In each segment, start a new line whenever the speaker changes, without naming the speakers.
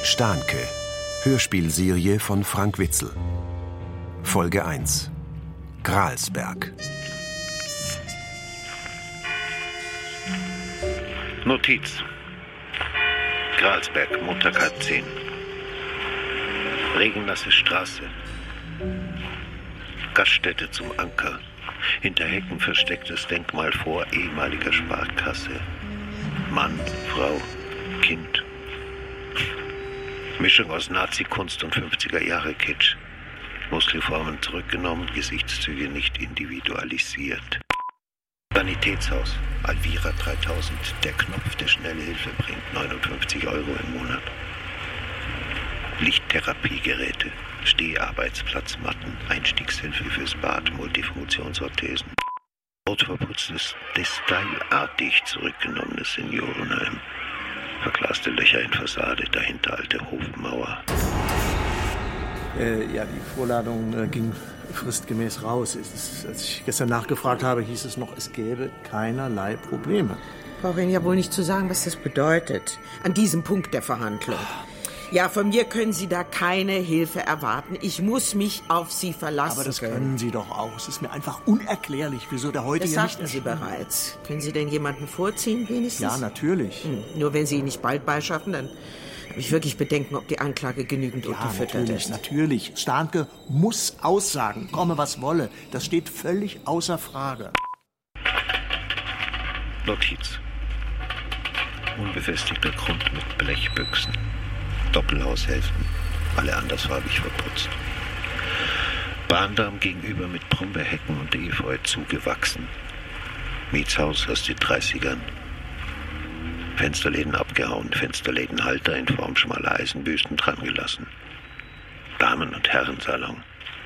Stahnke, Hörspielserie von Frank Witzel. Folge 1: Gralsberg.
Notiz: Gralsberg, Montag 9:30. Regennasse Straße. Gaststätte zum Anker. Hinter Hecken verstecktes Denkmal vor ehemaliger Sparkasse. Mann, Frau, Kind. Mischung aus Nazi-Kunst und 50er-Jahre-Kitsch. Muskelformen zurückgenommen, Gesichtszüge nicht individualisiert. Sanitätshaus, Alvira 3000. Der Knopf, der schnelle Hilfe bringt, 59 € im Monat. Lichttherapiegeräte, Steharbeitsplatzmatten, Einstiegshilfe fürs Bad, Multifunktionsorthesen. Rotverputztes, styleartig zurückgenommenes Seniorenheim. Verglaste Löcher in Fassade, dahinter alte Hofmauer.
Die Vorladung ging fristgemäß raus. Als ich gestern nachgefragt habe, hieß es noch, es gäbe keinerlei Probleme.
Brauche Ihnen ja wohl nicht zu sagen, was das bedeutet. An diesem Punkt der Verhandlung. Ja, von mir können Sie da keine Hilfe erwarten. Ich muss mich auf Sie verlassen.
Aber das können Sie doch auch. Es ist mir einfach unerklärlich, wieso der heute hier nicht...
Das sagten Sie bereits. Können Sie denn jemanden vorziehen, wenigstens?
Ja, natürlich.
Nur wenn Sie ihn nicht bald beischaffen, dann habe ich wirklich Bedenken, ob die Anklage genügend unterfüttert ist.
Natürlich. Stahnke muss aussagen, komme was wolle. Das steht völlig außer Frage.
Notiz: unbefestigter Grund mit Blechbüchsen. Doppelhaushälften, alle andersfarbig verputzt. Bahndamm gegenüber mit Brombeerhecken und Efeu zugewachsen. Mietshaus aus den 30ern. Fensterläden abgehauen, Fensterlädenhalter in Form schmaler Eisenbüsten dran gelassen. Damen- und Herrensalon.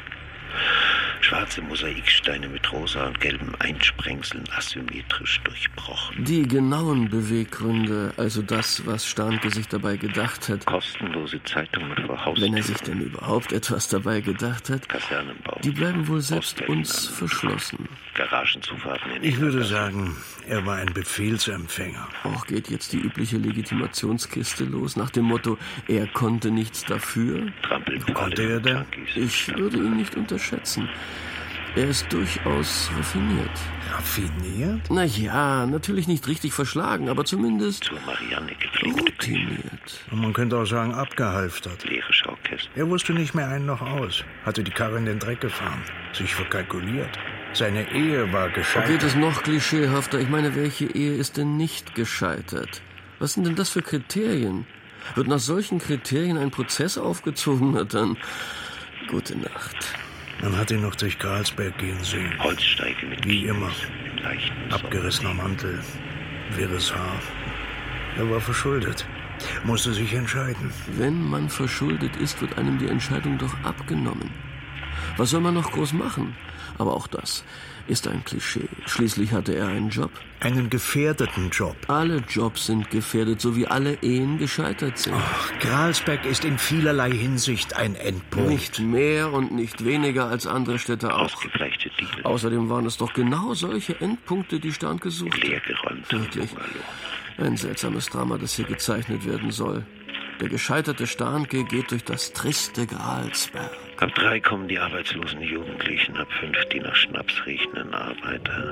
Schwarze Mosaiksteine mit rosa und gelben Einsprengseln asymmetrisch durchbrochen.
Die genauen Beweggründe, also das, was Stahnke sich dabei gedacht hat.
Kostenlose Zeitungen vor Haustüren.
Wenn er sich denn überhaupt etwas dabei gedacht hat.
Kasernenbau.
Die bleiben wohl selbst uns verschlossen.
Garagenzufahrten in...
Ich würde sagen, er war ein Befehlsempfänger.
Auch geht jetzt die übliche Legitimationskiste los, nach dem Motto, er konnte nichts dafür.
Konnte er denn?
Ich würde ihn nicht unterschätzen. Er ist durchaus raffiniert.
Raffiniert?
Na ja, natürlich nicht richtig verschlagen, aber zumindest
zur Marianne gepflegt.
Routiniert.
Und man könnte auch sagen, abgehalftert.
Leere Schaukästen.
Er wusste nicht mehr ein noch aus. Hatte die Karre in den Dreck gefahren. Sich verkalkuliert. Seine Ehe war gescheitert.
Geht es noch klischeehafter? Ich meine, welche Ehe ist denn nicht gescheitert? Was sind denn das für Kriterien? Wird nach solchen Kriterien ein Prozess aufgezogen? Na dann, gute Nacht.
Man hat ihn noch durch Gralsberg gehen sehen.
Holzsteige mit
wie immer.
Abgerissener
Mantel, wirres Haar. Er war verschuldet. Musste sich entscheiden.
Wenn man verschuldet ist, wird einem die Entscheidung doch abgenommen. Was soll man noch groß machen? Aber auch das ist ein Klischee. Schließlich hatte er einen Job.
Einen gefährdeten Job.
Alle Jobs sind gefährdet, so wie alle Ehen gescheitert sind.
Gralsberg ist in vielerlei Hinsicht ein Endpunkt.
Nicht mehr und nicht weniger als andere Städte auch.
Ausgefleischte Diele.
Außerdem waren es doch genau solche Endpunkte, die Stahnke suchte.
Leergeräumt.
Wirklich. Ein seltsames Drama, das hier gezeichnet werden soll. Der gescheiterte Stahnke geht durch das triste Gralsberg.
Ab 3 kommen die arbeitslosen Jugendlichen, ab 5 die nach Schnaps riechenden Arbeiter.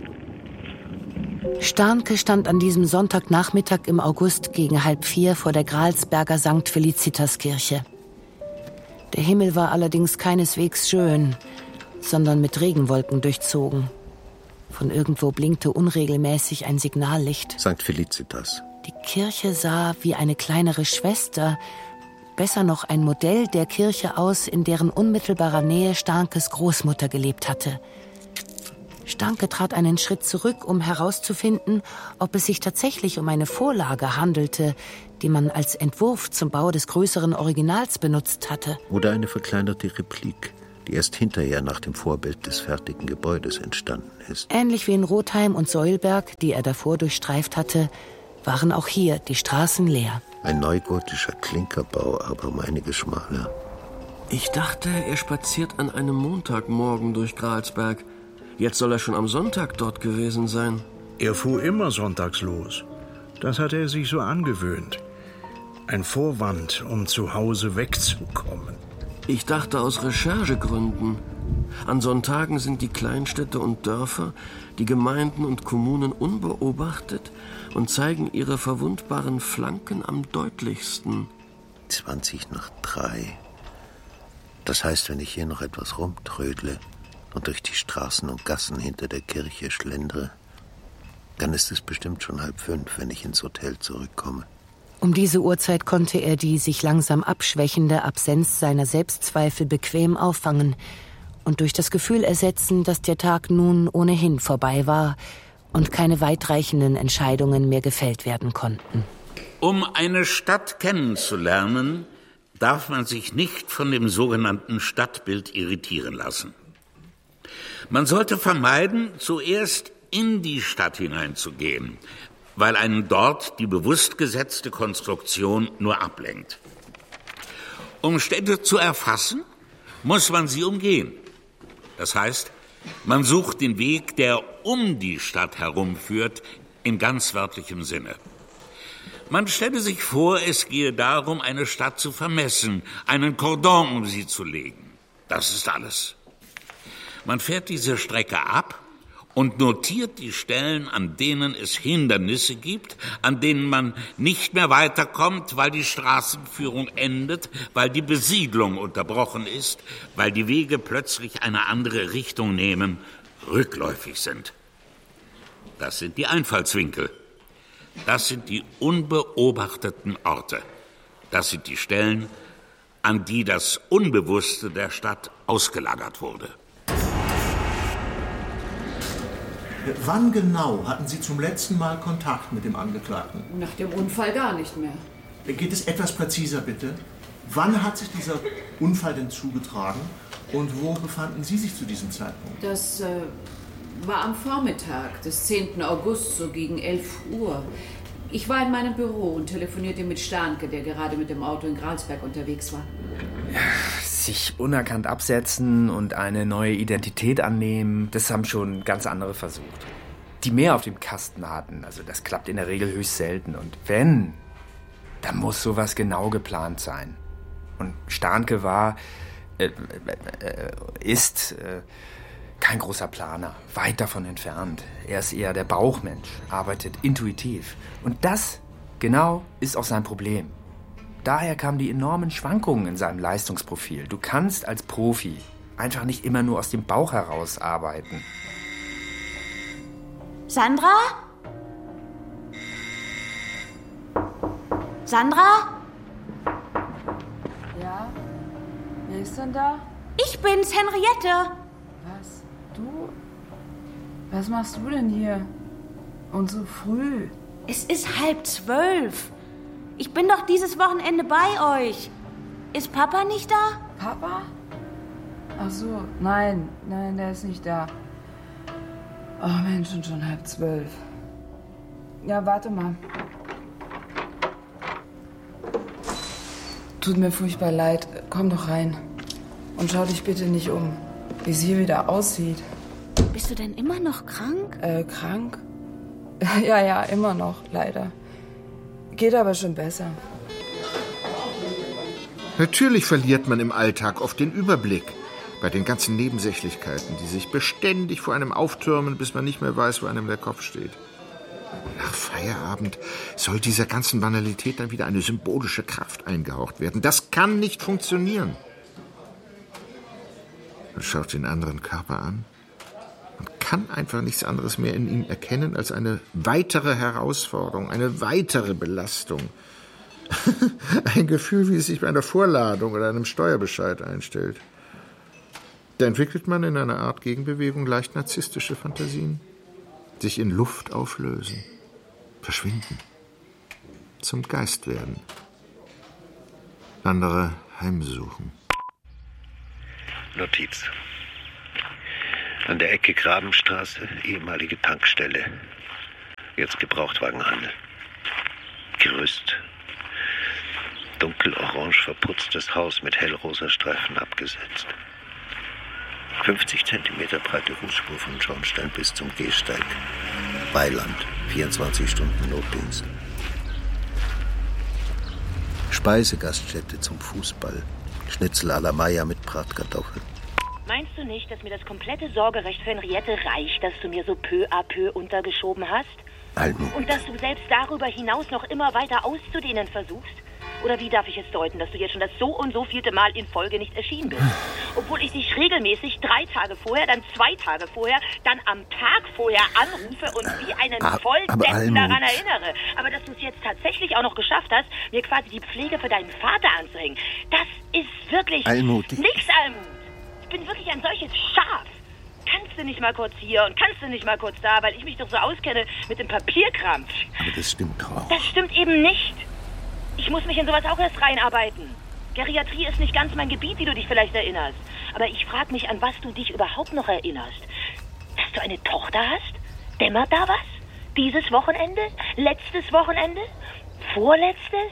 Stahnke stand an diesem Sonntagnachmittag im August gegen 3:30 vor der Gralsberger St. Felicitas-Kirche. Der Himmel war allerdings keineswegs schön, sondern mit Regenwolken durchzogen. Von irgendwo blinkte unregelmäßig ein Signallicht.
St. Felicitas.
Die Kirche sah wie eine kleinere Schwester, besser noch ein Modell der Kirche aus, in deren unmittelbarer Nähe Stahnkes Großmutter gelebt hatte. Stahnke trat einen Schritt zurück, um herauszufinden, ob es sich tatsächlich um eine Vorlage handelte, die man als Entwurf zum Bau des größeren Originals benutzt hatte.
Oder eine verkleinerte Replik, die erst hinterher nach dem Vorbild des fertigen Gebäudes entstanden ist.
Ähnlich wie in Rotheim und Säulberg, die er davor durchstreift hatte, waren auch hier die Straßen leer.
Ein neugotischer Klinkerbau, aber um einiges schmaler.
Ich dachte, er spaziert an einem Montagmorgen durch Gralsberg. Jetzt soll er schon am Sonntag dort gewesen sein.
Er fuhr immer sonntags los. Das hatte er sich so angewöhnt. Ein Vorwand, um zu Hause wegzukommen.
Ich dachte aus Recherchegründen. An Sonntagen sind die Kleinstädte und Dörfer, die Gemeinden und Kommunen unbeobachtet und zeigen ihre verwundbaren Flanken am deutlichsten.
2:20. Das heißt, wenn ich hier noch etwas rumtrödle und durch die Straßen und Gassen hinter der Kirche schlendere, dann ist es bestimmt schon 4:30, wenn ich ins Hotel zurückkomme.
Um diese Uhrzeit konnte er die sich langsam abschwächende Absenz seiner Selbstzweifel bequem auffangen und durch das Gefühl ersetzen, dass der Tag nun ohnehin vorbei war und keine weitreichenden Entscheidungen mehr gefällt werden konnten.
Um eine Stadt kennenzulernen, darf man sich nicht von dem sogenannten Stadtbild irritieren lassen. Man sollte vermeiden, zuerst in die Stadt hineinzugehen, weil einen dort die bewusst gesetzte Konstruktion nur ablenkt. Um Städte zu erfassen, muss man sie umgehen. Das heißt, man sucht den Weg, der um die Stadt herumführt, in ganz wörtlichem Sinne. Man stelle sich vor, es gehe darum, eine Stadt zu vermessen, einen Cordon um sie zu legen. Das ist alles. Man fährt diese Strecke ab und notiert die Stellen, an denen es Hindernisse gibt, an denen man nicht mehr weiterkommt, weil die Straßenführung endet, weil die Besiedlung unterbrochen ist, weil die Wege plötzlich eine andere Richtung nehmen, rückläufig sind. Das sind die Einfallswinkel. Das sind die unbeobachteten Orte. Das sind die Stellen, an die das Unbewusste der Stadt ausgelagert wurde.
Wann genau hatten Sie zum letzten Mal Kontakt mit dem Angeklagten?
Nach dem Unfall gar nicht mehr.
Geht es etwas präziser, bitte? Wann hat sich dieser Unfall denn zugetragen und wo befanden Sie sich zu diesem Zeitpunkt?
Das war am Vormittag des 10. August, so gegen 11 Uhr. Ich war in meinem Büro und telefonierte mit Starnke, der gerade mit dem Auto in Gralsberg unterwegs war.
Sich unerkannt absetzen und eine neue Identität annehmen, das haben schon ganz andere versucht. Die mehr auf dem Kasten hatten, also das klappt in der Regel höchst selten. Und wenn, dann muss sowas genau geplant sein. Und Starnke ist kein großer Planer, weit davon entfernt. Er ist eher der Bauchmensch, arbeitet intuitiv. Und das genau ist auch sein Problem. Daher kamen die enormen Schwankungen in seinem Leistungsprofil. Du kannst als Profi einfach nicht immer nur aus dem Bauch heraus arbeiten.
Sandra? Sandra?
Ja? Wer ist denn da?
Ich bin's, Henriette.
Was? Du? Was machst du denn hier? Und so früh?
Es ist 11:30. Ich bin doch dieses Wochenende bei euch. Ist Papa nicht da?
Papa? Ach so, nein, der ist nicht da. Oh Mensch, und schon 11:30. Ja, warte mal. Tut mir furchtbar leid. Komm doch rein. Und schau dich bitte nicht um, wie es hier wieder aussieht.
Bist du denn immer noch krank?
Krank? Ja, immer noch, leider. Geht aber schon besser.
Natürlich verliert man im Alltag oft den Überblick bei den ganzen Nebensächlichkeiten, die sich beständig vor einem auftürmen, bis man nicht mehr weiß, wo einem der Kopf steht. Nach Feierabend soll dieser ganzen Banalität dann wieder eine symbolische Kraft eingehaucht werden. Das kann nicht funktionieren. Man schaut den anderen Körper an und kann einfach nichts anderes mehr in ihm erkennen als eine weitere Herausforderung, eine weitere Belastung. Ein Gefühl, wie es sich bei einer Vorladung oder einem Steuerbescheid einstellt. Da entwickelt man in einer Art Gegenbewegung leicht narzisstische Fantasien. Sich in Luft auflösen, verschwinden, zum Geist werden, andere heimsuchen.
Notiz. An der Ecke Grabenstraße, ehemalige Tankstelle. Jetzt Gebrauchtwagenhandel. Gerüst. Dunkelorange verputztes Haus mit hellrosa Streifen abgesetzt. 50 Zentimeter breite Fußspur von Schornstein bis zum Gehsteig. Beiland, 24 Stunden Notdienst.
Speisegaststätte zum Fußball. Schnitzel à la Maya mit Bratkartoffeln.
Meinst du nicht, dass mir das komplette Sorgerecht für Henriette reicht, das du mir so peu à peu untergeschoben hast?
Almut.
Und dass du selbst darüber hinaus noch immer weiter auszudehnen versuchst? Oder wie darf ich es deuten, dass du jetzt schon das so und so vielte Mal in Folge nicht erschienen bist? Obwohl ich dich regelmäßig 3 Tage vorher, dann 2 Tage vorher, dann am Tag vorher anrufe und wie einen Volldeppen daran erinnere. Aber dass du es jetzt tatsächlich auch noch geschafft hast, mir quasi die Pflege für deinen Vater anzuhängen, das ist wirklich nix, Almut. Ich bin wirklich ein solches Schaf. Kannst du nicht mal kurz hier und kannst du nicht mal kurz da, weil ich mich doch so auskenne mit dem Papierkram.
Aber das stimmt auch.
Das stimmt eben nicht. Ich muss mich in sowas auch erst reinarbeiten. Geriatrie ist nicht ganz mein Gebiet, wie du dich vielleicht erinnerst. Aber ich frage mich, an was du dich überhaupt noch erinnerst. Dass du eine Tochter hast? Dämmert da was? Dieses Wochenende? Letztes Wochenende? Vorletztes?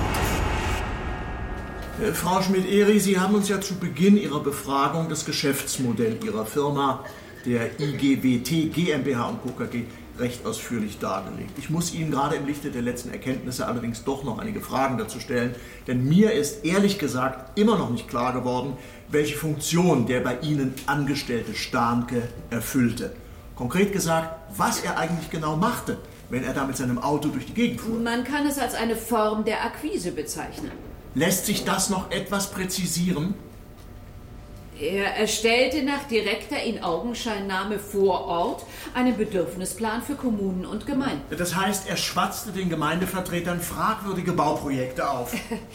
Frau Schmidt-Ehri, Sie haben uns ja zu Beginn Ihrer Befragung das Geschäftsmodell Ihrer Firma, der IGBT GmbH & Co. KG, recht ausführlich dargelegt. Ich muss Ihnen gerade im Lichte der letzten Erkenntnisse allerdings doch noch einige Fragen dazu stellen, denn mir ist ehrlich gesagt immer noch nicht klar geworden, welche Funktion der bei Ihnen angestellte Stahnke erfüllte. Konkret gesagt, was er eigentlich genau machte, wenn er da mit seinem Auto durch die Gegend fuhr.
Man kann es als eine Form der Akquise bezeichnen.
Lässt sich das noch etwas präzisieren?
Er erstellte nach direkter Inaugenscheinnahme vor Ort einen Bedürfnisplan für Kommunen und Gemeinden.
Das heißt, er schwatzte den Gemeindevertretern fragwürdige Bauprojekte auf.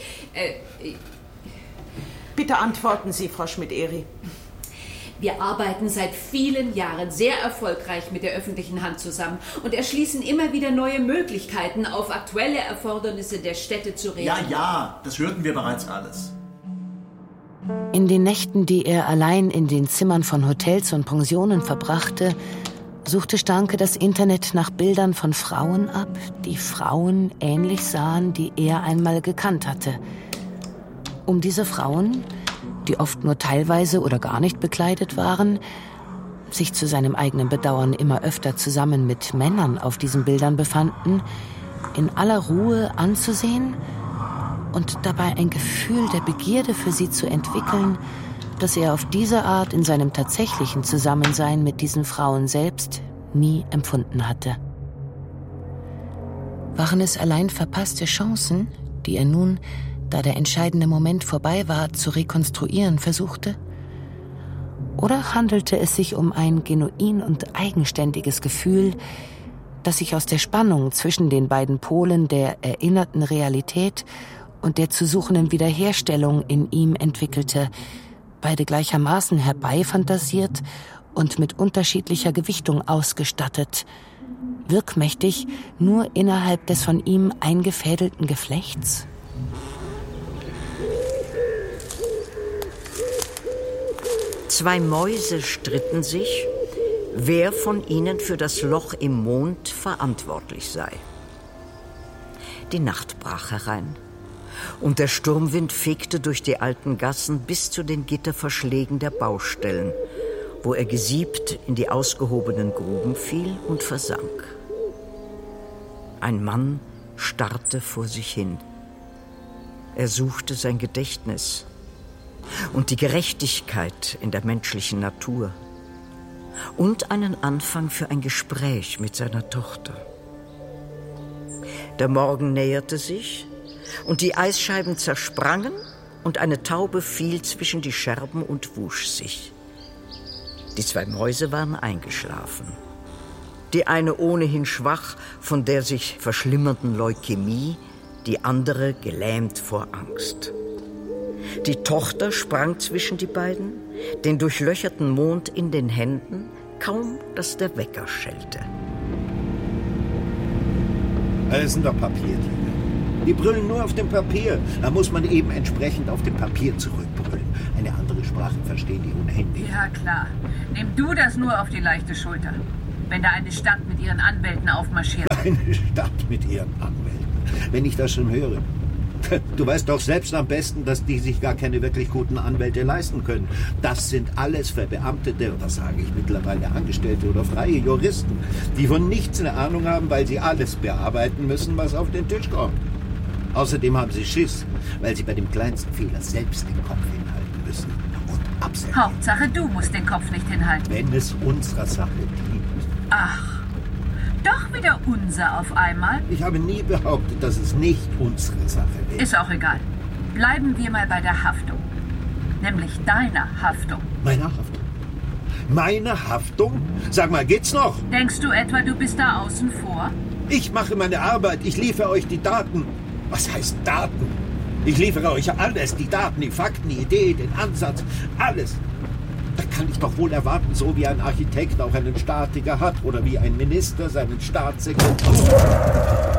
Bitte antworten Sie, Frau Schmidt-Ehri.
Wir arbeiten seit vielen Jahren sehr erfolgreich mit der öffentlichen Hand zusammen und erschließen immer wieder neue Möglichkeiten, auf aktuelle Erfordernisse der Städte zu reagieren.
Ja, das hörten wir bereits alles.
In den Nächten, die er allein in den Zimmern von Hotels und Pensionen verbrachte, suchte Stahnke das Internet nach Bildern von Frauen ab, die Frauen ähnlich sahen, die er einmal gekannt hatte. Um diese Frauen, die oft nur teilweise oder gar nicht bekleidet waren, sich zu seinem eigenen Bedauern immer öfter zusammen mit Männern auf diesen Bildern befanden, in aller Ruhe anzusehen und dabei ein Gefühl der Begierde für sie zu entwickeln, das er auf diese Art in seinem tatsächlichen Zusammensein mit diesen Frauen selbst nie empfunden hatte. Waren es allein verpasste Chancen, die er nun, da der entscheidende Moment vorbei war, zu rekonstruieren versuchte? Oder handelte es sich um ein genuin und eigenständiges Gefühl, das sich aus der Spannung zwischen den beiden Polen der erinnerten Realität und der zu suchenden Wiederherstellung in ihm entwickelte, beide gleichermaßen herbeifantasiert und mit unterschiedlicher Gewichtung ausgestattet, wirkmächtig nur innerhalb des von ihm eingefädelten Geflechts?
Zwei Mäuse stritten sich, wer von ihnen für das Loch im Mond verantwortlich sei. Die Nacht brach herein und der Sturmwind fegte durch die alten Gassen bis zu den Gitterverschlägen der Baustellen, wo er gesiebt in die ausgehobenen Gruben fiel und versank. Ein Mann starrte vor sich hin. Er suchte sein Gedächtnis und die Gerechtigkeit in der menschlichen Natur und einen Anfang für ein Gespräch mit seiner Tochter. Der Morgen näherte sich und die Eisscheiben zersprangen und eine Taube fiel zwischen die Scherben und wusch sich. Die zwei Mäuse waren eingeschlafen. Die eine ohnehin schwach von der sich verschlimmernden Leukämie, die andere gelähmt vor Angst. Die Tochter sprang zwischen die beiden, den durchlöcherten Mond in den Händen, kaum dass der Wecker schellte.
Das sind doch Papiertiger. Die brüllen nur auf dem Papier. Da muss man eben entsprechend auf dem Papier zurückbrüllen. Eine andere Sprache verstehen die ohnehin nicht.
Ja, klar. Nimm du das nur auf die leichte Schulter. Wenn da eine Stadt mit ihren Anwälten aufmarschiert.
Eine Stadt mit ihren Anwälten. Wenn ich das schon höre. Du weißt doch selbst am besten, dass die sich gar keine wirklich guten Anwälte leisten können. Das sind alles verbeamtete, oder sage ich mittlerweile Angestellte oder freie Juristen, die von nichts eine Ahnung haben, weil sie alles bearbeiten müssen, was auf den Tisch kommt. Außerdem haben sie Schiss, weil sie bei dem kleinsten Fehler selbst den Kopf hinhalten müssen und absetzen.
Hauptsache, du musst den Kopf nicht hinhalten.
Wenn es unserer Sache dient.
Ach, doch wieder unser auf einmal?
Ich habe nie behauptet, dass es nicht unsere Sache wäre.
Ist auch egal. Bleiben wir mal bei der Haftung. Nämlich deiner Haftung.
Meiner Haftung? Meine Haftung? Sag mal, geht's noch?
Denkst du etwa, du bist da außen vor?
Ich mache meine Arbeit. Ich liefere euch die Daten. Was heißt Daten? Ich liefere euch alles. Die Daten, die Fakten, die Idee, den Ansatz. Alles. Da kann ich doch wohl erwarten, so wie ein Architekt auch einen Statiker hat oder wie ein Minister seinen Staatssekretär.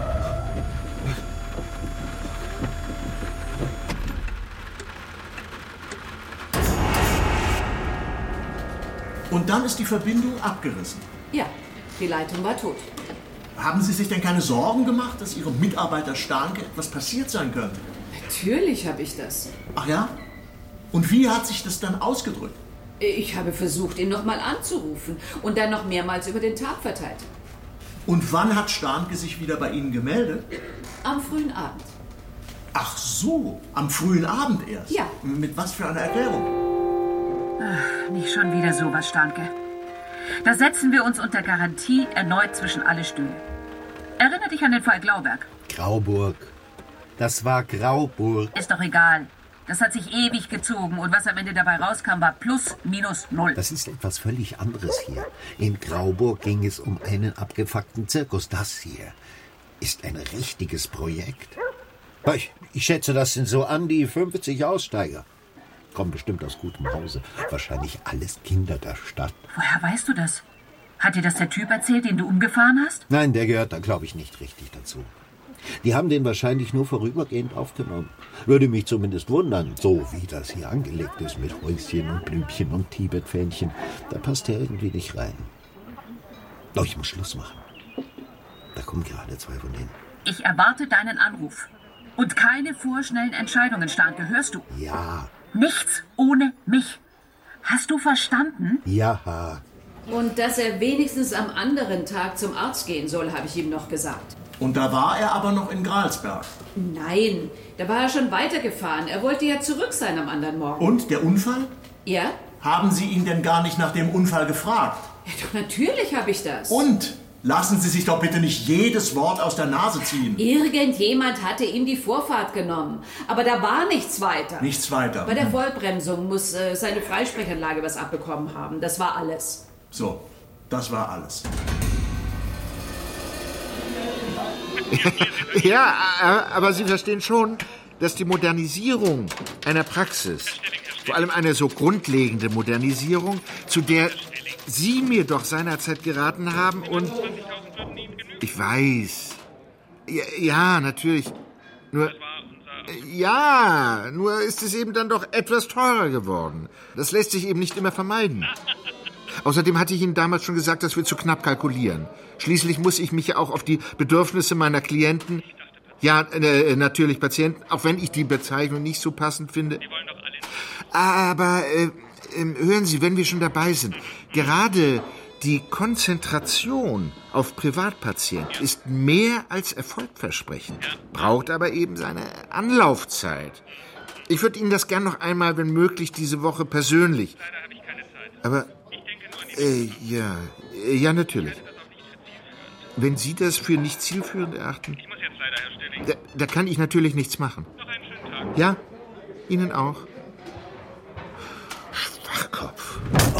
Und dann ist die Verbindung abgerissen.
Ja, die Leitung war tot.
Haben Sie sich denn keine Sorgen gemacht, dass Ihrem Mitarbeiter Starnke etwas passiert sein könnte?
Natürlich habe ich das.
Ach ja? Und wie hat sich das dann ausgedrückt?
Ich habe versucht, ihn nochmal anzurufen und dann noch mehrmals über den Tag verteilt.
Und wann hat Starnke sich wieder bei Ihnen gemeldet?
Am frühen Abend.
Ach so, am frühen Abend erst?
Ja.
Mit was für einer Erklärung?
Ach, nicht schon wieder sowas, Starnke. Da setzen wir uns unter Garantie erneut zwischen alle Stühle. Erinner dich an den Fall Glauberg.
Grauburg. Das war Grauburg.
Ist doch egal. Das hat sich ewig gezogen und was am Ende dabei rauskam, war plus minus null.
Das ist etwas völlig anderes hier. In Grauburg ging es um einen abgefuckten Zirkus. Das hier ist ein richtiges Projekt. Ich schätze, das sind so an die 50 Aussteiger. Kommen bestimmt aus gutem Hause. Wahrscheinlich alles Kinder der Stadt.
Woher weißt du das? Hat dir das der Typ erzählt, den du umgefahren hast?
Nein, der gehört da, glaube ich, nicht richtig dazu. Die haben den wahrscheinlich nur vorübergehend aufgenommen. Würde mich zumindest wundern, so wie das hier angelegt ist mit Häuschen und Blümchen und Tibet-Fähnchen. Da passt der irgendwie nicht rein. Doch, ich muss Schluss machen. Da kommen gerade 2 von denen.
Ich erwarte deinen Anruf. Und keine vorschnellen Entscheidungen, Starnke, hörst du?
Ja.
Nichts ohne mich. Hast du verstanden?
Ja.
Und dass er wenigstens am anderen Tag zum Arzt gehen soll, habe ich ihm noch gesagt.
Und da war er aber noch in Gralsberg?
Nein, da war er schon weitergefahren. Er wollte ja zurück sein am anderen Morgen.
Und der Unfall?
Ja?
Haben Sie ihn denn gar nicht nach dem Unfall gefragt?
Ja, doch natürlich habe ich das.
Und? Lassen Sie sich doch bitte nicht jedes Wort aus der Nase ziehen.
Irgendjemand hatte ihm die Vorfahrt genommen. Aber da war nichts weiter.
Nichts weiter.
Bei der Vollbremsung muss seine Freisprechanlage was abbekommen haben. Das war alles.
So, das war alles.
Ja, aber Sie verstehen schon, dass die Modernisierung einer Praxis, vor allem eine so grundlegende Modernisierung, zu der Sie mir doch seinerzeit geraten haben und... Ich weiß. Ja, natürlich. Nur ist es eben dann doch etwas teurer geworden. Das lässt sich eben nicht immer vermeiden. Außerdem hatte ich Ihnen damals schon gesagt, dass wir zu knapp kalkulieren. Schließlich muss ich mich ja auch auf die Bedürfnisse meiner Klienten, natürlich Patienten, auch wenn ich die Bezeichnung nicht so passend finde. Aber hören Sie, wenn wir schon dabei sind, gerade die Konzentration auf Privatpatienten ist mehr als erfolgversprechend, braucht aber eben seine Anlaufzeit. Ich würde Ihnen das gern noch einmal, wenn möglich, diese Woche persönlich. Aber, ja, natürlich. Wenn Sie das für nicht zielführend erachten, da kann ich natürlich nichts machen. Ja, Ihnen auch. Schwachkopf.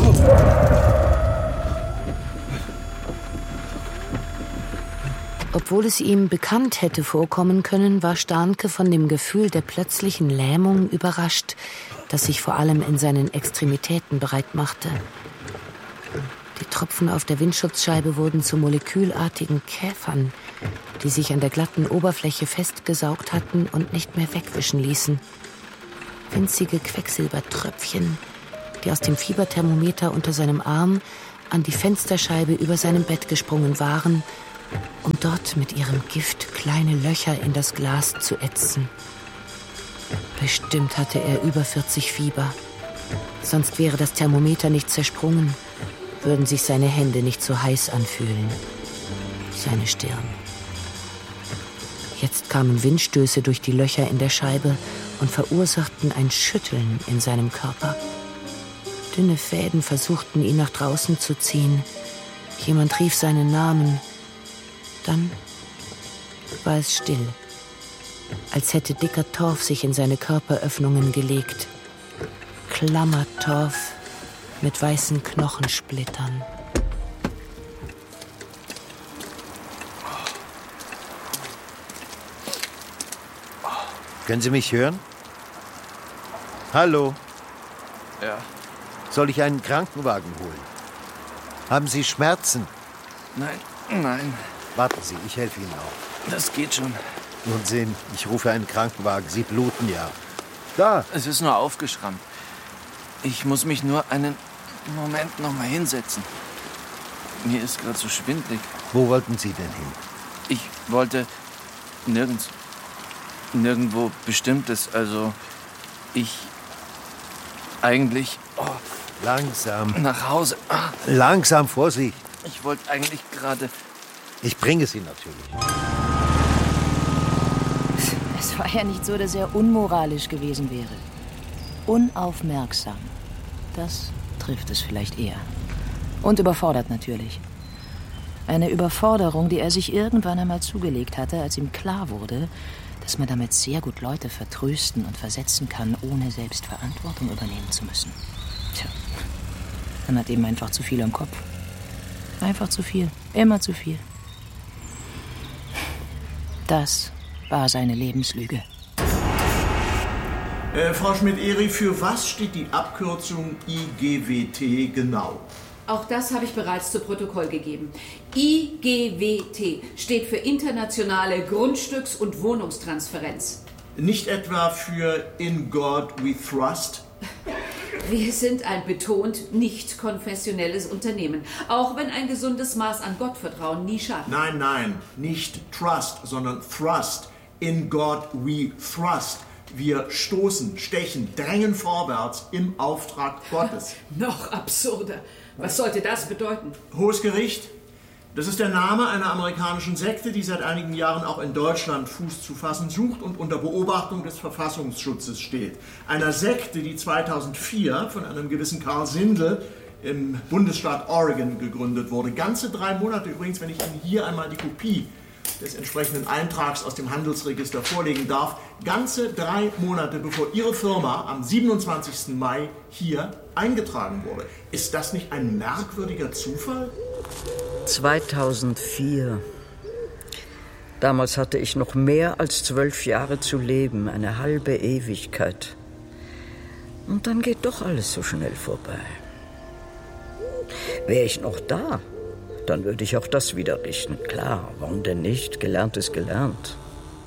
Obwohl es ihm bekannt hätte vorkommen können, war Starnke von dem Gefühl der plötzlichen Lähmung überrascht, das sich vor allem in seinen Extremitäten breit machte. Die Tropfen auf der Windschutzscheibe wurden zu molekülartigen Käfern, die sich an der glatten Oberfläche festgesaugt hatten und nicht mehr wegwischen ließen. Winzige Quecksilbertröpfchen, die aus dem Fieberthermometer unter seinem Arm an die Fensterscheibe über seinem Bett gesprungen waren, um dort mit ihrem Gift kleine Löcher in das Glas zu ätzen. Bestimmt hatte er über 40 Fieber. Sonst wäre das Thermometer nicht zersprungen, würden sich seine Hände nicht so heiß anfühlen. Seine Stirn. Jetzt kamen Windstöße durch die Löcher in der Scheibe und verursachten ein Schütteln in seinem Körper. Dünne Fäden versuchten, ihn nach draußen zu ziehen. Jemand rief seinen Namen. Dann war es still, als hätte dicker Torf sich in seine Körperöffnungen gelegt. Klammertorf mit weißen Knochensplittern.
Können Sie mich hören? Hallo?
Ja.
Soll ich einen Krankenwagen holen? Haben Sie Schmerzen?
Nein.
Warten Sie, ich helfe Ihnen auch.
Das geht schon.
Nun sehen, ich rufe einen Krankenwagen. Sie bluten ja. Da!
Es ist nur aufgeschrammt. Ich muss mich nur einen Moment noch mal hinsetzen. Mir ist gerade so schwindelig.
Wo wollten Sie denn hin?
Ich wollte nirgends. Nirgendwo Bestimmtes. Also, eigentlich...
Langsam.
Nach Hause.
Langsam, Vorsicht.
Ich wollte eigentlich gerade...
Ich bringe Sie natürlich.
Es war ja nicht so, dass er unmoralisch gewesen wäre. Unaufmerksam. Das trifft es vielleicht eher. Und überfordert natürlich. Eine Überforderung, die er sich irgendwann einmal zugelegt hatte, als ihm klar wurde, dass man damit sehr gut Leute vertrösten und versetzen kann, ohne selbst Verantwortung übernehmen zu müssen. Tja, man hat eben einfach zu viel im Kopf. Einfach zu viel. Immer zu viel. Das war seine Lebenslüge.
Frau Schmidt-Ehri, für was steht die Abkürzung IGWT genau?
Auch das habe ich bereits zu Protokoll gegeben. IGWT steht für Internationale Grundstücks- und Wohnungstransferenz.
Nicht etwa für In God We Trust?
Wir sind ein betont nicht konfessionelles Unternehmen, auch wenn ein gesundes Maß an Gottvertrauen nie schadet.
Nein, nicht Trust, sondern Thrust. In God We Thrust. Wir stoßen, stechen, drängen vorwärts im Auftrag Gottes.
Noch absurder. Was sollte das bedeuten?
Hohes Gericht. Das ist der Name einer amerikanischen Sekte, die seit einigen Jahren auch in Deutschland Fuß zu fassen sucht und unter Beobachtung des Verfassungsschutzes steht. Einer Sekte, die 2004 von einem gewissen Karl Sindel im Bundesstaat Oregon gegründet wurde. Ganze 3 Monate übrigens, wenn ich Ihnen hier einmal die Kopie des entsprechenden Eintrags aus dem Handelsregister vorlegen darf, ganze 3 Monate bevor Ihre Firma am 27. Mai hier eingetragen wurde. Ist das nicht ein merkwürdiger Zufall?
2004. Damals hatte ich noch mehr als 12 Jahre zu leben, eine halbe Ewigkeit. Und dann geht doch alles so schnell vorbei. Wäre ich noch da, dann würde ich auch das wieder richten. Klar, warum denn nicht? Gelernt ist gelernt.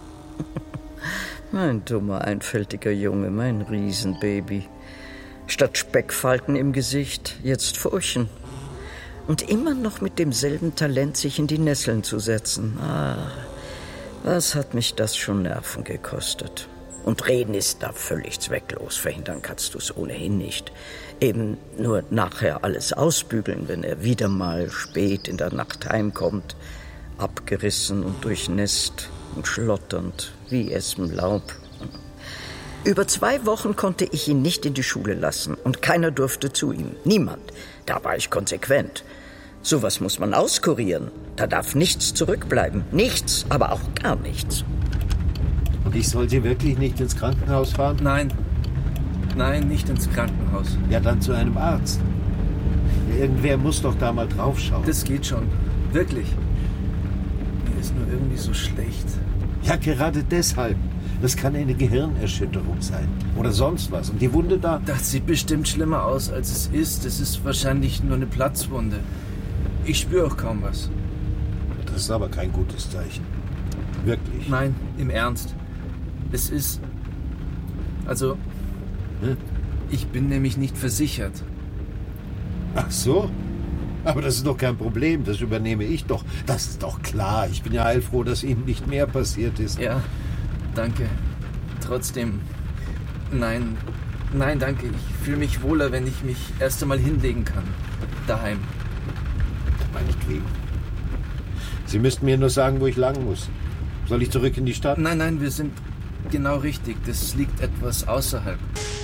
Mein dummer, einfältiger Junge, mein Riesenbaby. Statt Speckfalten im Gesicht, jetzt Furchen. Und immer noch mit demselben Talent, sich in die Nesseln zu setzen. Was hat mich das schon Nerven gekostet? Und reden ist da völlig zwecklos. Verhindern kannst du es ohnehin nicht. Eben nur nachher alles ausbügeln, wenn er wieder mal spät in der Nacht heimkommt. Abgerissen und durchnässt und schlotternd wie Espenlaub. Über 2 Wochen konnte ich ihn nicht in die Schule lassen. Und keiner durfte zu ihm. Niemand. Da war ich konsequent. Sowas muss man auskurieren. Da darf nichts zurückbleiben. Nichts, aber auch gar nichts.
Und ich soll Sie wirklich nicht ins Krankenhaus fahren?
Nein, nicht ins Krankenhaus.
Ja, dann zu einem Arzt. Irgendwer muss doch da mal draufschauen.
Das geht schon. Wirklich. Mir ist nur irgendwie so schlecht.
Ja, gerade deshalb. Das kann eine Gehirnerschütterung sein. Oder sonst was. Und die Wunde da...
Das sieht bestimmt schlimmer aus, als es ist. Es ist wahrscheinlich nur eine Platzwunde. Ich spüre auch kaum was.
Das ist aber kein gutes Zeichen. Wirklich.
Nein, im Ernst. Es ist... Also... Ich bin nämlich nicht versichert.
Ach so? Aber das ist doch kein Problem. Das übernehme ich doch. Das ist doch klar. Ich bin ja heilfroh, dass Ihnen nicht mehr passiert ist.
Ja, danke. Trotzdem... Nein, danke. Ich fühle mich wohler, wenn ich mich erst einmal hinlegen kann. Daheim.
Meinetwegen. Sie müssten mir nur sagen, wo ich lang muss. Soll ich zurück in die Stadt?
Nein, wir sind genau richtig. Das liegt etwas außerhalb.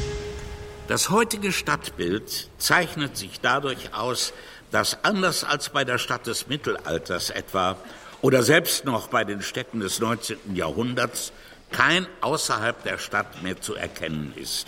Das heutige Stadtbild zeichnet sich dadurch aus, dass anders als bei der Stadt des Mittelalters etwa oder selbst noch bei den Städten des 19. Jahrhunderts kein außerhalb der Stadt mehr zu erkennen ist.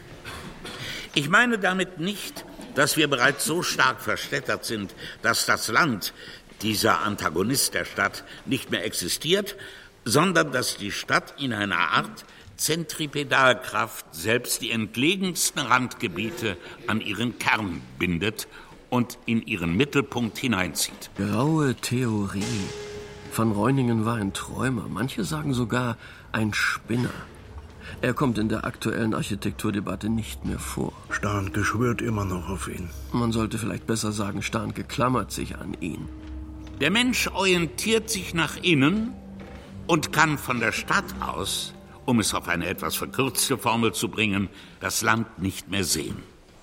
Ich meine damit nicht, dass wir bereits so stark verstädtert sind, dass das Land, dieser Antagonist der Stadt, nicht mehr existiert, sondern dass die Stadt in einer Art Zentripedalkraft selbst die entlegensten Randgebiete an ihren Kern bindet und in ihren Mittelpunkt hineinzieht.
Graue Theorie. Van Reuningen war ein Träumer. Manche sagen sogar ein Spinner. Er kommt in der aktuellen Architekturdebatte nicht mehr vor.
Stahnke schwört immer noch auf ihn.
Man sollte vielleicht besser sagen, Stahnke klammert sich an ihn.
Der Mensch orientiert sich nach innen und kann von der Stadt aus, um es auf eine etwas verkürzte Formel zu bringen, das Land nicht mehr sehen.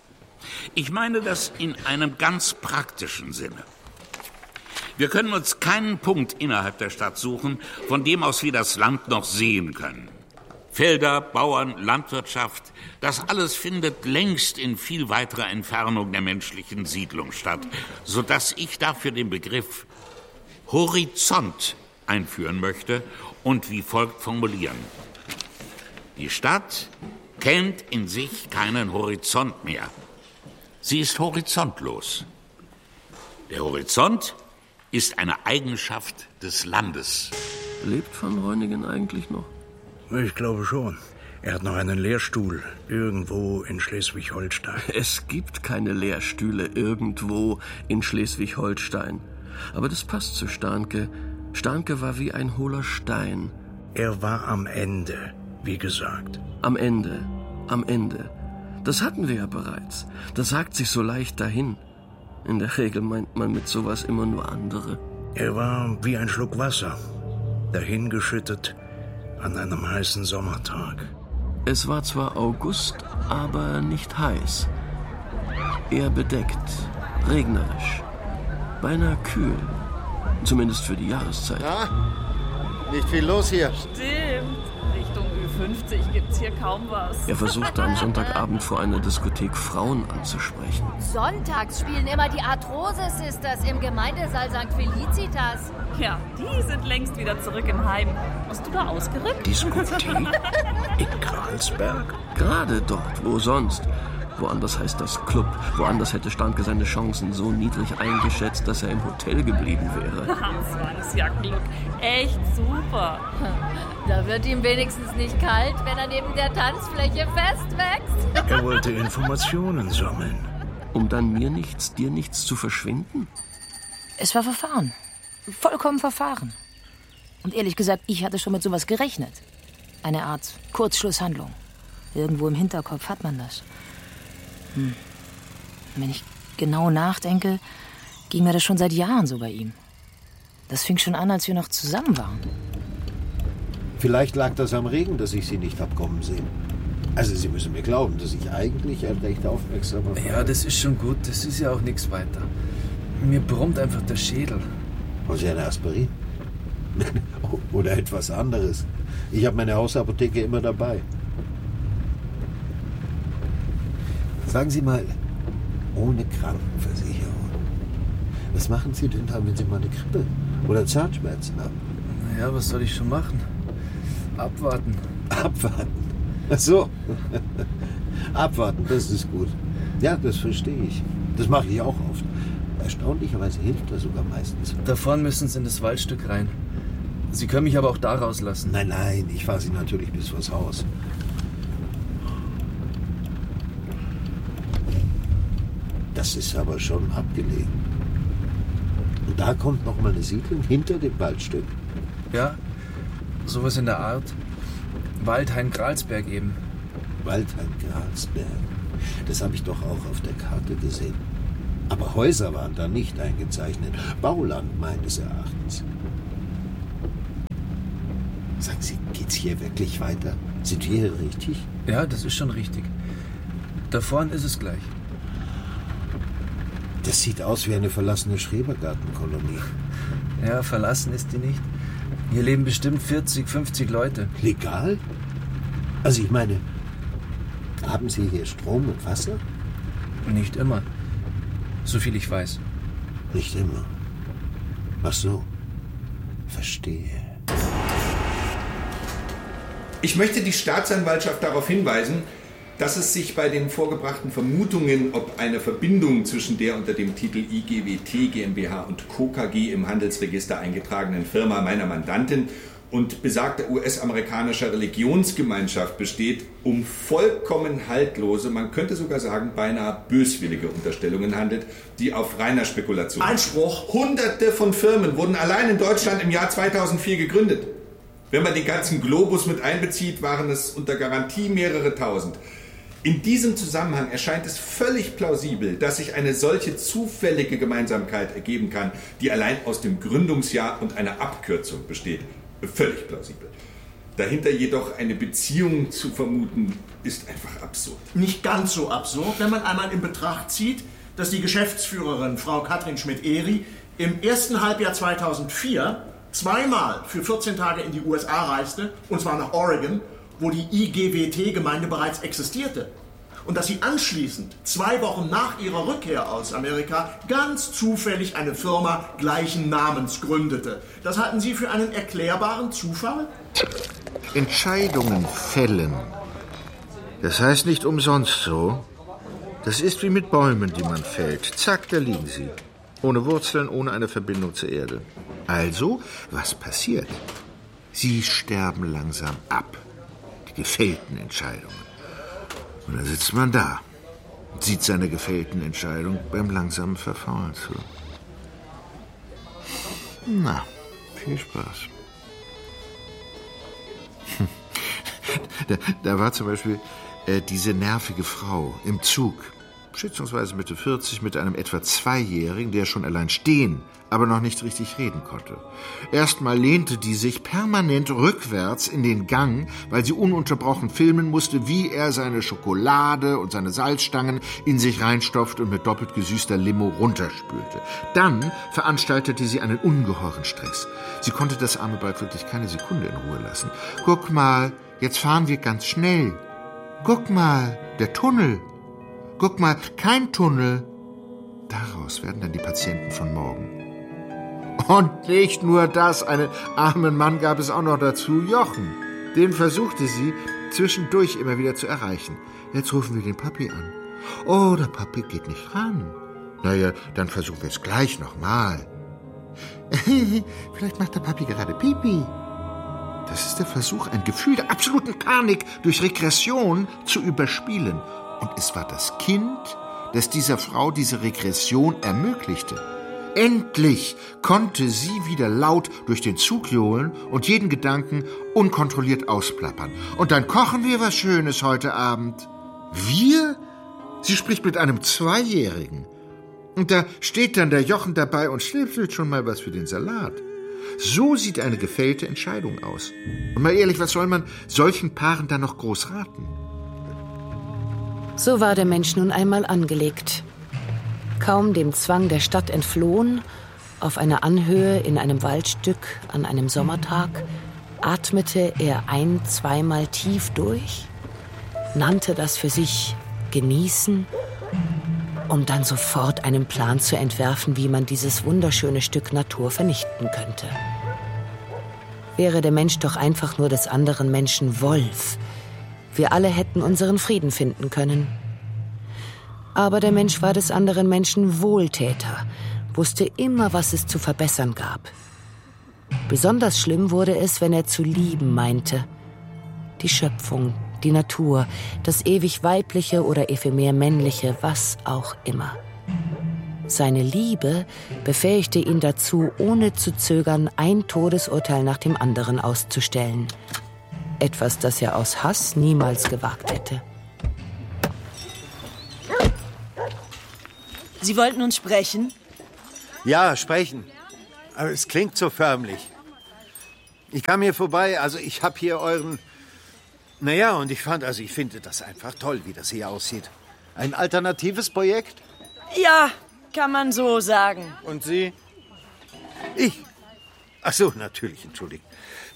Ich meine das in einem ganz praktischen Sinne. Wir können uns keinen Punkt innerhalb der Stadt suchen, von dem aus wir das Land noch sehen können. Felder, Bauern, Landwirtschaft, das alles findet längst in viel weiterer Entfernung der menschlichen Siedlung statt, sodass ich dafür den Begriff Horizont einführen möchte und wie folgt formulieren. Die Stadt kennt in sich keinen Horizont mehr. Sie ist horizontlos. Der Horizont ist eine Eigenschaft des Landes.
Lebt Van Reuningen eigentlich noch?
Ich glaube schon. Er hat noch einen Lehrstuhl irgendwo in Schleswig-Holstein.
Es gibt keine Lehrstühle irgendwo in Schleswig-Holstein. Aber das passt zu Stahnke. Stahnke war wie ein hohler Stein.
Er war am Ende, wie gesagt.
Am Ende. Das hatten wir ja bereits. Das sagt sich so leicht dahin. In der Regel meint man mit sowas immer nur andere.
Er war wie ein Schluck Wasser, dahingeschüttet an einem heißen Sommertag.
Es war zwar August, aber nicht heiß. Eher bedeckt, regnerisch, beinahe kühl. Zumindest für die Jahreszeit.
Ja, nicht viel los hier.
Stimmt. Richtung Ü50 gibt's hier kaum was.
Er versuchte am Sonntagabend vor einer Diskothek Frauen anzusprechen.
Sonntags spielen immer die Arthrose Sisters im Gemeindesaal St. Felicitas.
Ja, die sind längst wieder zurück im Heim. Hast du da ausgerückt?
Diskothek? In Gralsberg?
Gerade dort, wo sonst? Woanders heißt das Club. Woanders hätte Stahnke seine Chancen so niedrig eingeschätzt, dass er im Hotel geblieben wäre.
Das ist ja Glück. Echt super.
Da wird ihm wenigstens nicht kalt, wenn er neben der Tanzfläche festwächst.
Er wollte Informationen sammeln.
Um dann mir nichts, dir nichts zu verschwinden?
Es war verfahren. Vollkommen verfahren. Und ehrlich gesagt, ich hatte schon mit sowas gerechnet. Eine Art Kurzschlusshandlung. Irgendwo im Hinterkopf hat man das. Wenn ich genau nachdenke, ging mir das schon seit Jahren so bei ihm. Das fing schon an, als wir noch zusammen waren.
Vielleicht lag das am Regen, dass ich Sie nicht hab kommen sehen. Also Sie müssen mir glauben, dass ich eigentlich ein recht aufmerksamer Fall.
Ja, das ist schon gut. Das ist ja auch nichts weiter. Mir brummt einfach der Schädel.
Wollen Sie eine Aspirin? Oder etwas anderes? Ich habe meine Hausapotheke immer dabei. Sagen Sie mal, ohne Krankenversicherung, was machen Sie denn da, wenn Sie mal eine Grippe oder Zahnschmerzen haben?
Naja, was soll ich schon machen? Abwarten.
Abwarten? Ach so. Abwarten, das ist gut. Ja, das verstehe ich. Das mache ich auch oft. Erstaunlicherweise hilft das sogar meistens.
Da vorne müssen Sie in das Waldstück rein. Sie können mich aber auch da rauslassen.
Nein, ich fahre Sie natürlich bis vors Haus. Das ist aber schon abgelegen. Und da kommt noch mal eine Siedlung hinter dem Waldstück.
Ja, sowas in der Art. Waldhain-Gralsberg eben.
Waldhain-Gralsberg. Das habe ich doch auch auf der Karte gesehen. Aber Häuser waren da nicht eingezeichnet. Bauland meines Erachtens. Sagen Sie, geht's hier wirklich weiter? Sind wir hier richtig?
Ja, das ist schon richtig. Da vorne ist es gleich.
Das sieht aus wie eine verlassene Schrebergartenkolonie.
Ja, verlassen ist die nicht.
Hier leben bestimmt 40, 50 Leute.
Legal? Also ich meine, haben Sie hier Strom und Wasser?
Nicht immer. So viel ich weiß.
Nicht immer. Ach so. Verstehe.
Ich möchte die Staatsanwaltschaft darauf hinweisen, dass es sich bei den vorgebrachten Vermutungen, ob eine Verbindung zwischen der unter dem Titel IGWT GmbH und Co. KG im Handelsregister eingetragenen Firma meiner Mandantin und besagter US-amerikanischer Religionsgemeinschaft besteht, um vollkommen haltlose, man könnte sogar sagen beinahe böswillige Unterstellungen handelt, die auf reiner Spekulation...
Einspruch!
Hunderte von Firmen wurden allein in Deutschland im Jahr 2004 gegründet. Wenn man den ganzen Globus mit einbezieht, waren es unter Garantie mehrere tausend. In diesem Zusammenhang erscheint es völlig plausibel, dass sich eine solche zufällige Gemeinsamkeit ergeben kann, die allein aus dem Gründungsjahr und einer Abkürzung besteht. Völlig plausibel. Dahinter jedoch eine Beziehung zu vermuten, ist einfach absurd.
Nicht ganz so absurd, wenn man einmal in Betracht zieht, dass die Geschäftsführerin, Frau Katrin Schmidt-Ehri, im ersten Halbjahr 2004 zweimal für 14 Tage in die USA reiste, und zwar nach Oregon, wo die IGWT-Gemeinde bereits existierte. Und dass sie anschließend, 2 Wochen nach ihrer Rückkehr aus Amerika, ganz zufällig eine Firma gleichen Namens gründete. Das halten Sie für einen erklärbaren Zufall?
Entscheidungen fällen. Das heißt nicht umsonst so. Das ist wie mit Bäumen, die man fällt. Zack, da liegen sie. Ohne Wurzeln, ohne eine Verbindung zur Erde. Also, was passiert? Sie sterben langsam ab. Die gefällten Entscheidungen. Und dann sitzt man da und sieht seine gefällten Entscheidungen beim langsamen Verfaulen zu. Na, viel Spaß. Da war zum Beispiel diese nervige Frau im Zug, schätzungsweise Mitte 40, mit einem etwa 2-Jährigen, der schon allein stehen, aber noch nicht richtig reden konnte. Erstmal lehnte die sich permanent rückwärts in den Gang, weil sie ununterbrochen filmen musste, wie er seine Schokolade und seine Salzstangen in sich reinstopft und mit doppelt gesüßter Limo runterspülte. Dann veranstaltete sie einen ungeheuren Stress. Sie konnte das arme Weib wirklich keine Sekunde in Ruhe lassen. Guck mal, jetzt fahren wir ganz schnell. Guck mal, der Tunnel. Guck mal, kein Tunnel. Daraus werden dann die Patienten von morgen. Und nicht nur das, einen armen Mann gab es auch noch dazu, Jochen. Den versuchte sie zwischendurch immer wieder zu erreichen. Jetzt rufen wir den Papi an. Oh, der Papi geht nicht ran. Naja, dann versuchen wir es gleich nochmal. Vielleicht macht der Papi gerade Pipi. Das ist der Versuch, ein Gefühl der absoluten Panik durch Regression zu überspielen. Und es war das Kind, das dieser Frau diese Regression ermöglichte. Endlich konnte sie wieder laut durch den Zug johlen und jeden Gedanken unkontrolliert ausplappern. Und dann kochen wir was Schönes heute Abend. Wir? Sie spricht mit einem 2-Jährigen. Und da steht dann der Jochen dabei und schnipselt schon mal was für den Salat. So sieht eine gefällte Entscheidung aus. Und mal ehrlich, was soll man solchen Paaren da noch groß raten?
So war der Mensch nun einmal angelegt. Kaum dem Zwang der Stadt entflohen, auf einer Anhöhe in einem Waldstück an einem Sommertag, atmete er 1-2 tief durch, nannte das für sich Genießen, um dann sofort einen Plan zu entwerfen, wie man dieses wunderschöne Stück Natur vernichten könnte. Wäre der Mensch doch einfach nur des anderen Menschen Wolf. Wir alle hätten unseren Frieden finden können. Aber der Mensch war des anderen Menschen Wohltäter, wusste immer, was es zu verbessern gab. Besonders schlimm wurde es, wenn er zu lieben meinte. Die Schöpfung, die Natur, das ewig Weibliche oder ephemer Männliche, was auch immer. Seine Liebe befähigte ihn dazu, ohne zu zögern, ein Todesurteil nach dem anderen auszustellen. Etwas, das er aus Hass niemals gewagt hätte.
Sie wollten uns sprechen?
Ja, sprechen. Aber es klingt so förmlich. Ich kam hier vorbei, also ich habe hier euren... Naja, und ich finde das einfach toll, wie das hier aussieht. Ein alternatives Projekt?
Ja, kann man so sagen.
Und Sie? Ich. Ach so, natürlich, entschuldigt.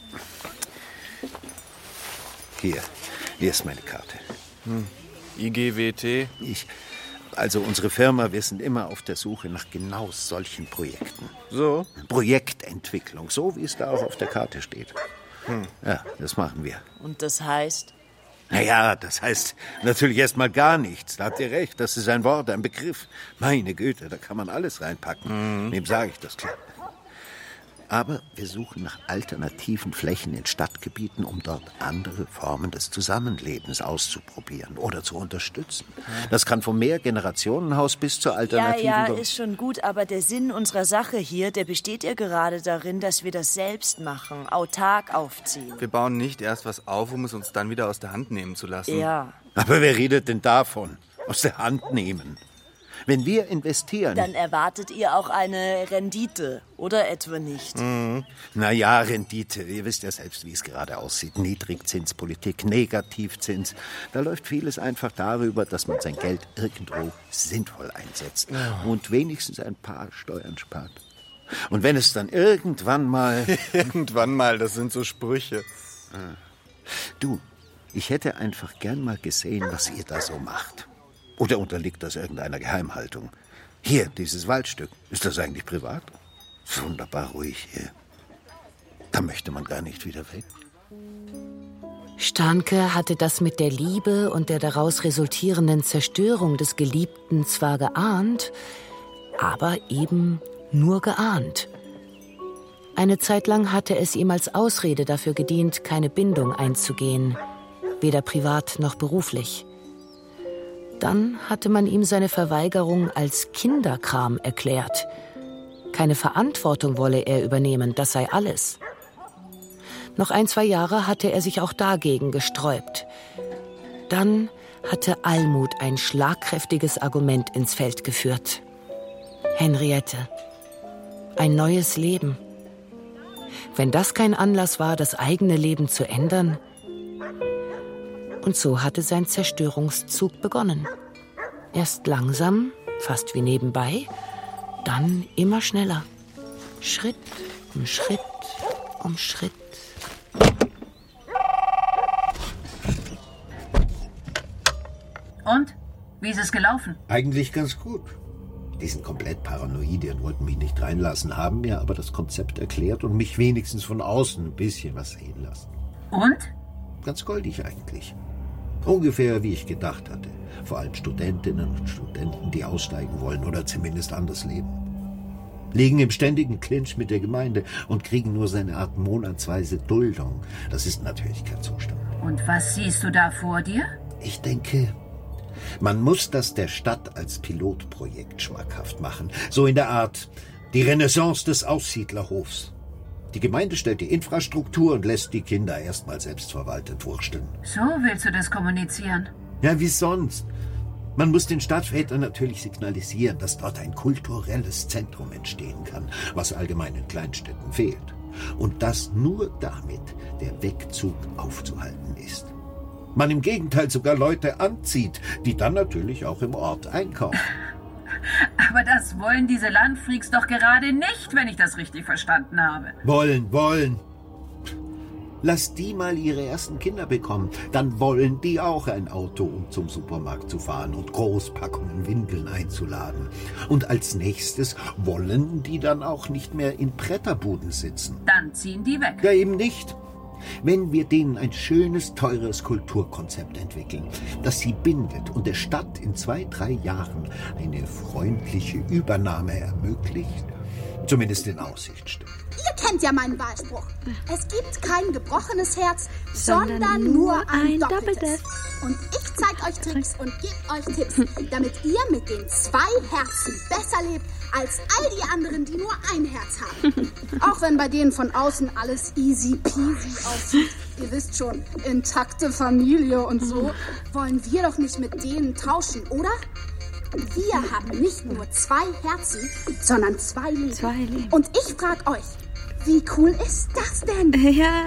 Hier ist meine Karte.
IGWT?
Also unsere Firma, wir sind immer auf der Suche nach genau solchen Projekten.
So?
Projektentwicklung, so wie es da auch auf der Karte steht. Ja, das machen wir.
Und das heißt?
Naja, das heißt natürlich erstmal gar nichts. Da habt ihr recht, das ist ein Wort, ein Begriff. Meine Güte, da kann man alles reinpacken. Wem sage ich das klar? Aber wir suchen nach alternativen Flächen in Stadtgebieten, um dort andere Formen des Zusammenlebens auszuprobieren oder zu unterstützen. Das kann vom Mehrgenerationenhaus bis zur alternativen...
Ja, ist schon gut, aber der Sinn unserer Sache hier, der besteht ja gerade darin, dass wir das selbst machen, autark aufziehen.
Wir bauen nicht erst was auf, um es uns dann wieder aus der Hand nehmen zu lassen.
Ja.
Aber wer redet denn davon? Aus der Hand nehmen? Wenn wir investieren...
Dann erwartet ihr auch eine Rendite, oder etwa nicht?
Naja, Rendite. Ihr wisst ja selbst, wie es gerade aussieht. Niedrigzinspolitik, Negativzins. Da läuft vieles einfach darüber, dass man sein Geld irgendwo sinnvoll einsetzt und wenigstens ein paar Steuern spart. Und wenn es dann irgendwann mal...
Irgendwann mal, das sind so Sprüche.
Du, ich hätte einfach gern mal gesehen, was ihr da so macht. Oder unterliegt das irgendeiner Geheimhaltung? Hier, dieses Waldstück. Ist das eigentlich privat? Wunderbar ruhig hier. Da möchte man gar nicht wieder weg.
Starnke hatte das mit der Liebe und der daraus resultierenden Zerstörung des Geliebten zwar geahnt, aber eben nur geahnt. Eine Zeit lang hatte es ihm als Ausrede dafür gedient, keine Bindung einzugehen, weder privat noch beruflich. Dann hatte man ihm seine Verweigerung als Kinderkram erklärt. Keine Verantwortung wolle er übernehmen, das sei alles. Noch 1-2 Jahre hatte er sich auch dagegen gesträubt. Dann hatte Almut ein schlagkräftiges Argument ins Feld geführt. Henriette. Ein neues Leben. Wenn das kein Anlass war, das eigene Leben zu ändern... Und so hatte sein Zerstörungszug begonnen. Erst langsam, fast wie nebenbei, dann immer schneller. Schritt um Schritt um Schritt.
Und? Wie ist es gelaufen?
Eigentlich ganz gut. Die sind komplett paranoide und wollten mich nicht reinlassen, haben mir aber das Konzept erklärt und mich wenigstens von außen ein bisschen was sehen lassen.
Und?
Ganz goldig eigentlich. Ungefähr wie ich gedacht hatte. Vor allem Studentinnen und Studenten, die aussteigen wollen oder zumindest anders leben. Liegen im ständigen Clinch mit der Gemeinde und kriegen nur seine Art monatsweise Duldung. Das ist natürlich kein Zustand.
Und was siehst du da vor dir?
Ich denke, man muss das der Stadt als Pilotprojekt schmackhaft machen. So in der Art die Renaissance des Aussiedlerhofs. Die Gemeinde stellt die Infrastruktur und lässt die Kinder erstmal selbstverwaltet wursteln.
So willst du das kommunizieren?
Ja, wie sonst? Man muss den Stadtvätern natürlich signalisieren, dass dort ein kulturelles Zentrum entstehen kann, was allgemein in Kleinstädten fehlt. Und dass nur damit der Wegzug aufzuhalten ist. Man im Gegenteil sogar Leute anzieht, die dann natürlich auch im Ort einkaufen.
Aber das wollen diese Landfreaks doch gerade nicht, wenn ich das richtig verstanden habe.
Wollen. Lass die mal ihre ersten Kinder bekommen. Dann wollen die auch ein Auto, um zum Supermarkt zu fahren und Großpackungen Windeln einzuladen. Und als nächstes wollen die dann auch nicht mehr in Bretterbuden sitzen.
Dann ziehen die weg.
Ja, eben nicht. Wenn wir denen ein schönes, teures Kulturkonzept entwickeln, das sie bindet und der Stadt in 2-3 Jahren eine freundliche Übernahme ermöglicht, zumindest in Aussicht stellt.
Ihr kennt ja meinen Wahlspruch. Es gibt kein gebrochenes Herz, sondern nur ein doppeltes. Und ich zeig euch Tricks und gebe euch Tipps, damit ihr mit den 2 Herzen besser lebt als all die anderen, die nur ein Herz haben. Auch wenn bei denen von außen alles easy peasy aussieht. Ihr wisst schon, intakte Familie und so, wollen wir doch nicht mit denen tauschen, oder? Wir haben nicht nur 2 Herzen, sondern 2 Leben. Und ich frag euch, wie cool ist das denn?
Ja.